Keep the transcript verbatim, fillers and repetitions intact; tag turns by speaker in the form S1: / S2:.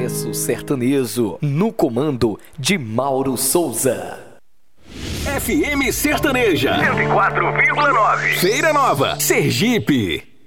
S1: sucesso sertanejo, no comando de Mauro Souza.
S2: F M Sertaneja cento e quatro vírgula nove, Feira Nova, Sergipe.